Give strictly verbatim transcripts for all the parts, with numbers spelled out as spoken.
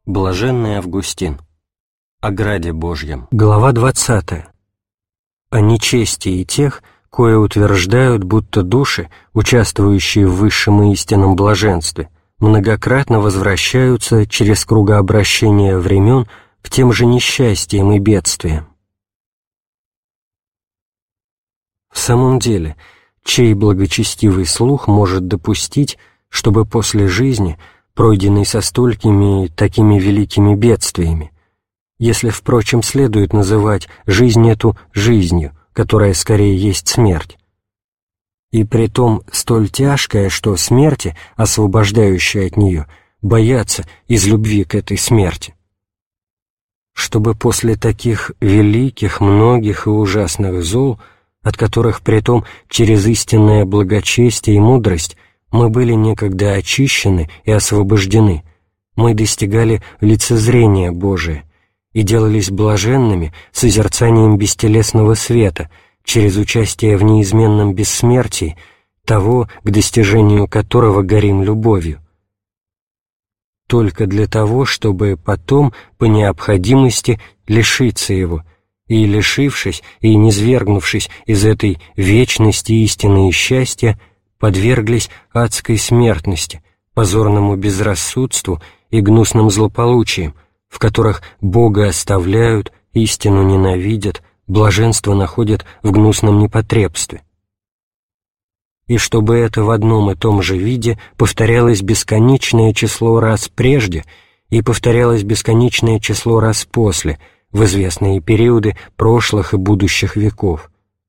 Блаженный Августин. О граде Божьем. Глава двадцатая. О нечестии тех, кое утверждают, будто души, участвующие в высшем и истинном блаженстве, многократно возвращаются через кругообращение времен к тем же несчастьям и бедствиям. В самом деле, чей благочестивый слух может допустить, чтобы после жизни, пройденной со столькими такими великими бедствиями, если, впрочем, следует называть жизнь эту жизнью, которая скорее есть смерть, и притом столь тяжкая, что смерти, освобождающей от нее, боятся из любви к этой смерти, чтобы после таких великих, многих и ужасных зол, от которых притом через истинное благочестие и мудрость мы были некогда очищены и освобождены, мы достигали лицезрения Божия и делались блаженными созерцанием бестелесного света через участие в неизменном бессмертии, того, к достижению которого горим любовью, только для того, чтобы потом, по необходимости, лишиться его, и, лишившись и низвергнувшись из этой вечности истины и счастья, подверглись адской смертности, позорному безрассудству и гнусным злополучиям, в которых Бога оставляют, истину ненавидят, блаженство находят в гнусном непотребстве. И чтобы это в одном и том же виде повторялось бесконечное число раз прежде и повторялось бесконечное число раз после, в известные периоды прошлых и будущих веков.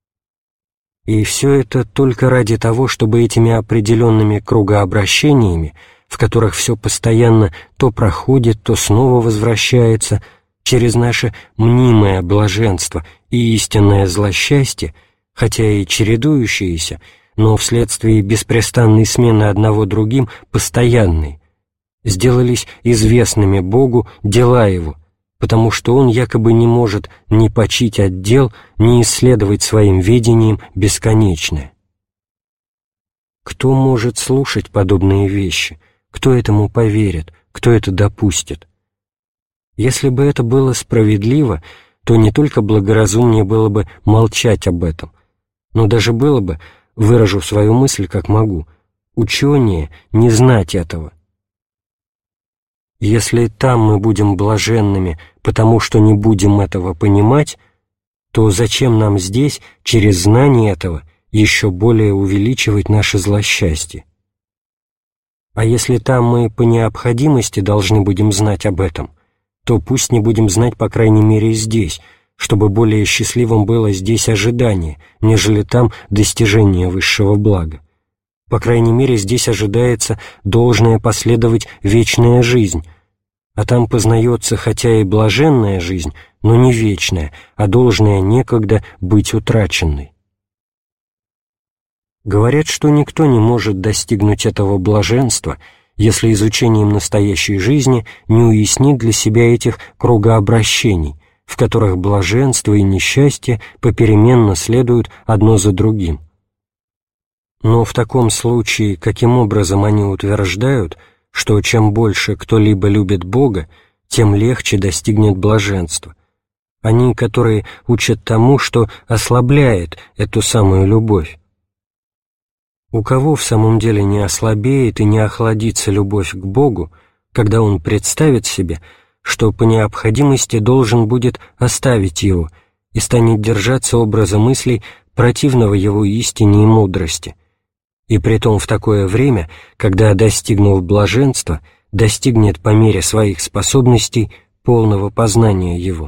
И все это только ради того, чтобы этими определенными кругообращениями, в которых все постоянно то проходит, то снова возвращается, через наше мнимое блаженство и истинное злосчастье, хотя и чередующиеся, но вследствие беспрестанной смены одного другим постоянной, сделались известными Богу дела Его, потому что Он якобы не может ни почить от дел, ни исследовать своим видением бесконечное. Кто может слушать подобные вещи? Кто этому поверит? Кто это допустит? Если бы это было справедливо, то не только благоразумнее было бы молчать об этом, но даже было бы, выражу свою мысль как могу, ученее не знать этого. Если там мы будем блаженными, потому что не будем этого понимать, то зачем нам здесь, через знание этого, еще более увеличивать наше злосчастье? А если там мы по необходимости должны будем знать об этом, то пусть не будем знать, по крайней мере, здесь, чтобы более счастливым было здесь ожидание, нежели там достижение высшего блага. По крайней мере, здесь ожидается должная последовать вечная жизнь, а там познается хотя и блаженная жизнь, но не вечная, а должная некогда быть утраченной. Говорят, что никто не может достигнуть этого блаженства, если изучением настоящей жизни не уяснит для себя этих кругообращений, в которых блаженство и несчастье попеременно следуют одно за другим. Но в таком случае, каким образом они утверждают, что чем больше кто-либо любит Бога, тем легче достигнет блаженства? Они, которые учат тому, что ослабляет эту самую любовь. У кого в самом деле не ослабеет и не охладится любовь к Богу, когда он представит себе, что по необходимости должен будет оставить Его и станет держаться образа мыслей противного Его истине и мудрости, и притом в такое время, когда, достигнув блаженства, достигнет по мере своих способностей полного познания Его.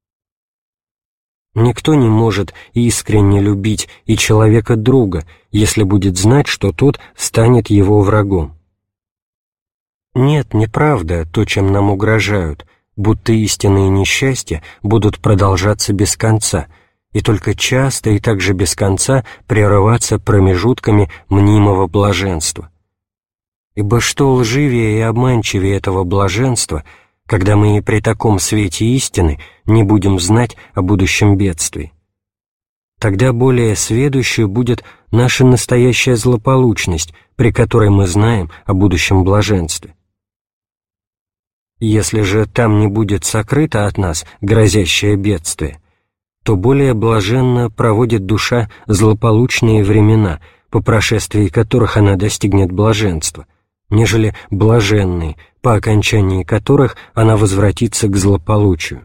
Никто не может искренне любить и человека-друга, если будет знать, что тот станет его врагом. Нет, неправда то, чем нам угрожают, будто истинные несчастья будут продолжаться без конца, и только часто и также без конца прерываться промежутками мнимого блаженства. Ибо что лживее и обманчивее этого блаженства, когда мы и при таком свете истины не будем знать о будущем бедствии? Тогда более сведущей будет наша настоящая злополучность, при которой мы знаем о будущем блаженстве. Если же там не будет сокрыто от нас грозящее бедствие, то более блаженно проводит душа злополучные времена, по прошествии которых она достигнет блаженства, нежели блаженные, по окончании которых она возвратится к злополучию.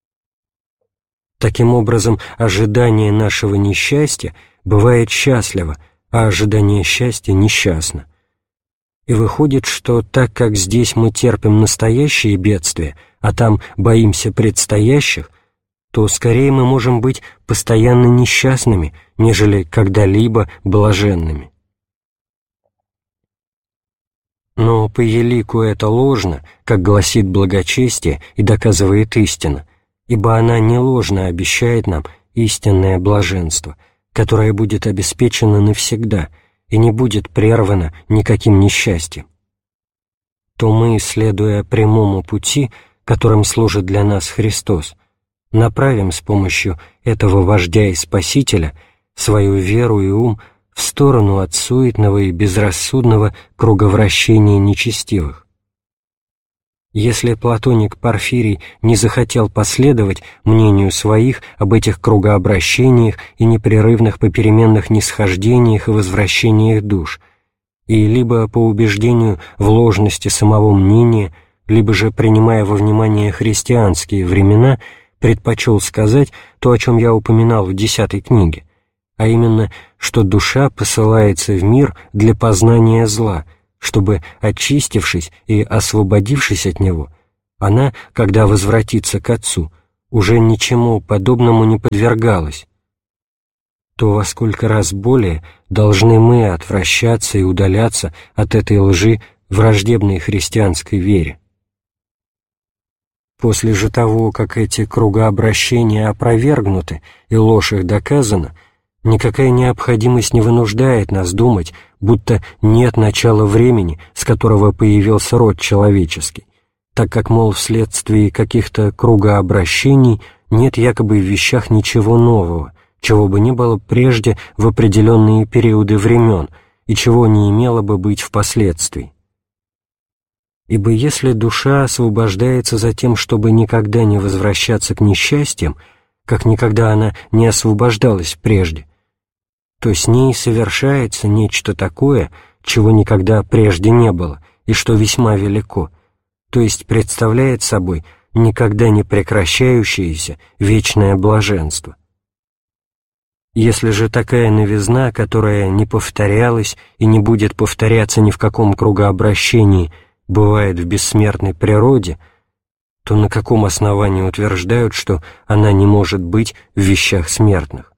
Таким образом, ожидание нашего несчастья бывает счастливо, а ожидание счастья несчастно. И выходит, что так как здесь мы терпим настоящие бедствия, а там боимся предстоящих, то скорее мы можем быть постоянно несчастными, нежели когда-либо блаженными. Но по елику это ложно, как гласит благочестие и доказывает истина, ибо она не ложно обещает нам истинное блаженство, которое будет обеспечено навсегда и не будет прервано никаким несчастьем. То мы, следуя прямому пути, которым служит для нас Христос, направим с помощью этого вождя и Спасителя свою веру и ум в сторону от суетного и безрассудного круговращения нечестивых. Если платоник Порфирий не захотел последовать мнению своих об этих кругообращениях и непрерывных попеременных нисхождениях и возвращениях душ, и либо по убеждению в ложности самого мнения, либо же, принимая во внимание христианские времена, предпочел сказать то, о чем я упоминал в десятой книге, а именно, что душа посылается в мир для познания зла, чтобы, очистившись и освободившись от него, она, когда возвратится к Отцу, уже ничему подобному не подвергалась, то во сколько раз более должны мы отвращаться и удаляться от этой лжи враждебной христианской вере. После же того, как эти кругообращения опровергнуты и ложь их доказана, никакая необходимость не вынуждает нас думать, будто нет начала времени, с которого появился род человеческий, так как, мол, вследствие каких-то кругообращений нет якобы в вещах ничего нового, чего бы не было прежде в определенные периоды времен и чего не имело бы быть впоследствии. Ибо если душа освобождается за тем, чтобы никогда не возвращаться к несчастьям, как никогда она не освобождалась прежде, то с ней совершается нечто такое, чего никогда прежде не было, и что весьма велико, то есть представляет собой никогда не прекращающееся вечное блаженство. Если же такая новизна, которая не повторялась и не будет повторяться ни в каком кругообращении, бывает в бессмертной природе, то на каком основании утверждают, что она не может быть в вещах смертных?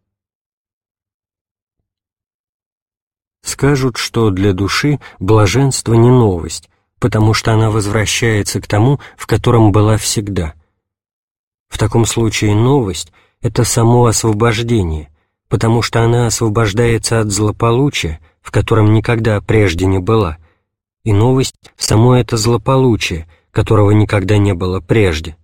Скажут, что для души блаженство не новость, потому что она возвращается к тому, в котором была всегда. В таком случае новость — это само освобождение, потому что она освобождается от злополучия, в котором никогда прежде не была, и новость — само это злополучие, которого никогда не было прежде.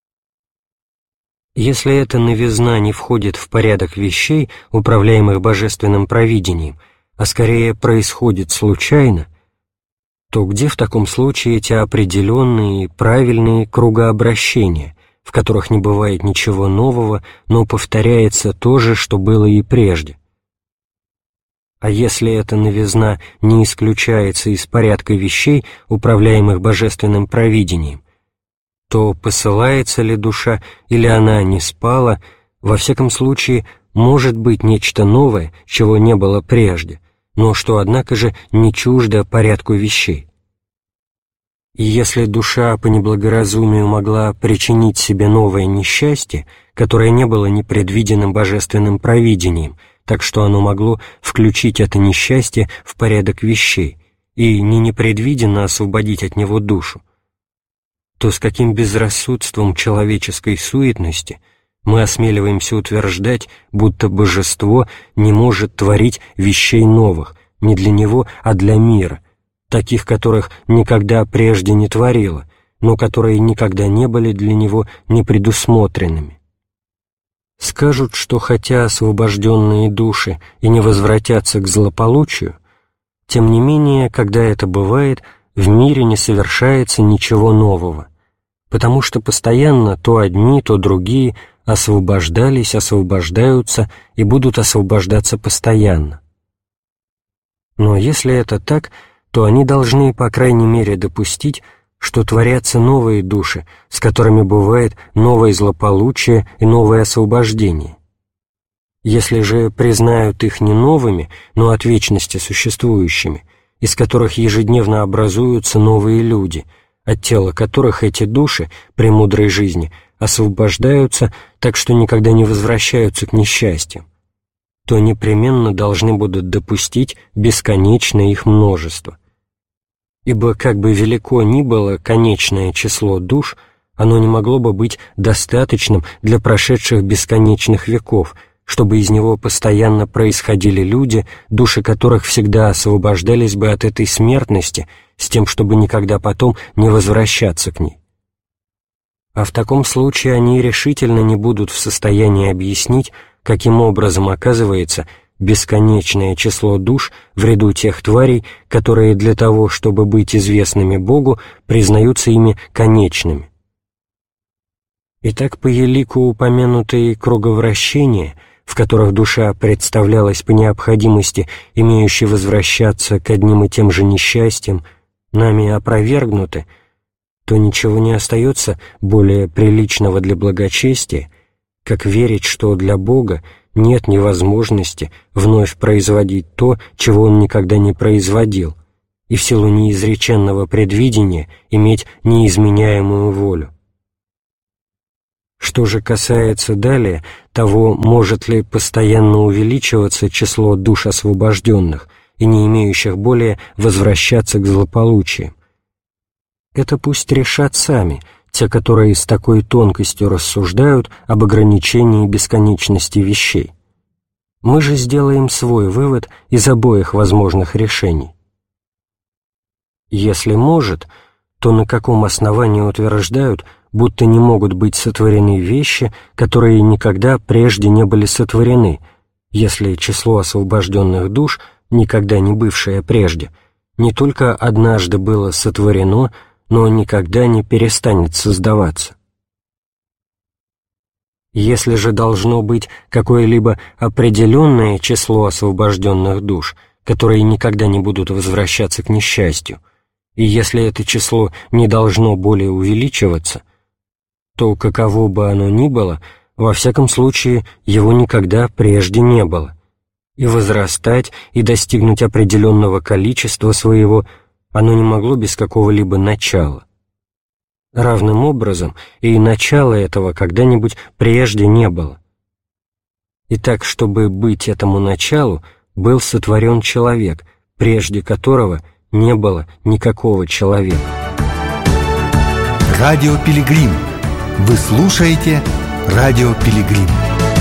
Если эта новизна не входит в порядок вещей, управляемых божественным провидением, а скорее происходит случайно, то где в таком случае эти определенные и правильные кругообращения, в которых не бывает ничего нового, но повторяется то же, что было и прежде? А если эта новизна не исключается из порядка вещей, управляемых божественным провидением, то посылается ли душа или она не спала, во всяком случае может быть нечто новое, чего не было прежде, но что, однако же, не чуждо порядку вещей. И если душа по неблагоразумию могла причинить себе новое несчастье, которое не было непредвиденным божественным провидением, так что оно могло включить это несчастье в порядок вещей и не непредвиденно освободить от него душу, то с каким безрассудством человеческой суетности мы осмеливаемся утверждать, будто божество не может творить вещей новых, не для него, а для мира, таких, которых никогда прежде не творило, но которые никогда не были для него непредусмотренными. Скажут, что хотя освобожденные души и не возвратятся к злополучию, тем не менее, когда это бывает, в мире не совершается ничего нового, потому что постоянно то одни, то другие освобождались, освобождаются и будут освобождаться постоянно. Но если это так, то они должны, по крайней мере, допустить, что творятся новые души, с которыми бывает новое злополучие и новое освобождение. Если же признают их не новыми, но от вечности существующими, из которых ежедневно образуются новые люди, от тела которых эти души при мудрой жизни освобождаются, так что никогда не возвращаются к несчастью, то непременно должны будут допустить бесконечное их множество. Ибо как бы велико ни было конечное число душ, оно не могло бы быть достаточным для прошедших бесконечных веков, чтобы из него постоянно происходили люди, души которых всегда освобождались бы от этой смертности, с тем, чтобы никогда потом не возвращаться к ней. А в таком случае они решительно не будут в состоянии объяснить, каким образом оказывается бесконечное число душ в ряду тех тварей, которые для того, чтобы быть известными Богу, признаются ими конечными. Итак, по елику упомянутые круговращения, в которых душа представлялась по необходимости, имеющей возвращаться к одним и тем же несчастьям, нами опровергнуты, то ничего не остается более приличного для благочестия, как верить, что для Бога нет невозможности вновь производить то, чего Он никогда не производил, и в силу неизреченного предвидения иметь неизменяемую волю. Что же касается далее того, может ли постоянно увеличиваться число душ освобожденных и не имеющих более возвращаться к злополучию, это пусть решат сами те, которые с такой тонкостью рассуждают об ограничении бесконечности вещей. Мы же сделаем свой вывод из обоих возможных решений. Если может, то на каком основании утверждают, будто не могут быть сотворены вещи, которые никогда прежде не были сотворены, если число освобожденных душ, никогда не бывшее прежде, не только однажды было сотворено, но никогда не перестанет создаваться? Если же должно быть какое-либо определенное число освобожденных душ, которые никогда не будут возвращаться к несчастью, и если это число не должно более увеличиваться, то каково бы оно ни было, во всяком случае его никогда прежде не было, и возрастать и достигнуть определенного количества своего оно не могло без какого-либо начала. Равным образом и начала этого когда-нибудь прежде не было. Итак, чтобы быть этому началу, был сотворен человек, прежде которого не было никакого человека. Радио Пилигрим. Вы слушаете Радио Пилигрим.